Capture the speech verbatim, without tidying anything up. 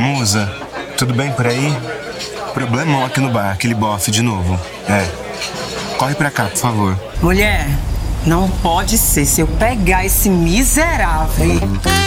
Musa, tudo bem por aí? Problemão aqui no bar, aquele bofe de novo. É. Corre pra cá, por favor. Mulher, não pode ser. Se eu pegar esse miserável...